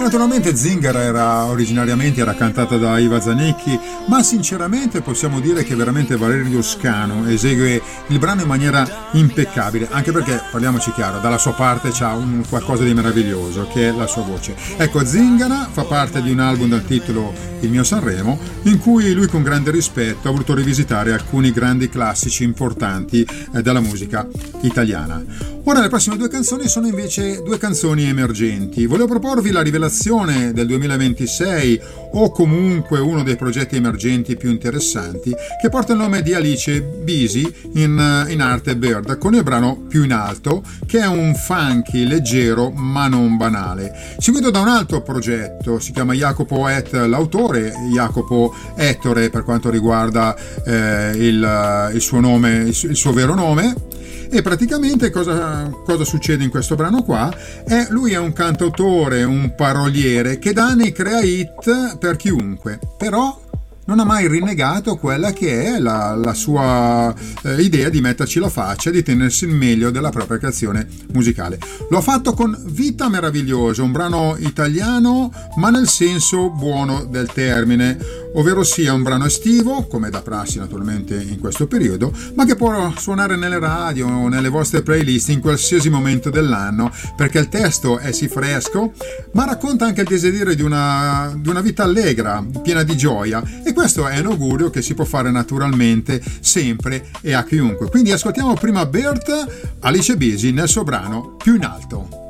naturalmente Zingara era cantata da Iva Zanicchi, ma sinceramente possiamo dire che veramente Valerio Scano esegue il brano in maniera impeccabile, anche perché, parliamoci chiaro, dalla sua parte c'ha un qualcosa di meraviglioso che è la sua voce. Ecco, Zingara fa parte di un album dal titolo Il mio Sanremo, in cui lui con grande rispetto ha voluto rivisitare alcuni grandi classici importanti della musica italiana. Ora le prossime due canzoni sono invece due canzoni emergenti. Volevo proporvi la rivelazione del 2026, o comunque uno dei progetti emergenti più interessanti, che porta il nome di Alice Bisi, in arte Bird, con il brano Più in alto, che è un funky leggero ma non banale, seguito da un altro progetto. Si chiama Jacopo Et, l'autore, Jacopo Ettore per quanto riguarda il suo nome, il suo vero nome. E praticamente cosa succede in questo brano qua? Lui è un cantautore, un paroliere che da anni crea hit per chiunque, però non ha mai rinnegato quella che è la sua idea di metterci la faccia, di tenersi il meglio della propria creazione musicale. Lo ha fatto con Vita Meravigliosa, un brano italiano ma nel senso buono del termine, ovvero sia un brano estivo, come da prassi naturalmente in questo periodo, ma che può suonare nelle radio o nelle vostre playlist in qualsiasi momento dell'anno, perché il testo è sì fresco, ma racconta anche il desiderio di una vita allegra, piena di gioia, e questo è un augurio che si può fare naturalmente sempre e a chiunque. Quindi ascoltiamo prima Bert, Alice Bisi nel suo brano Più in alto.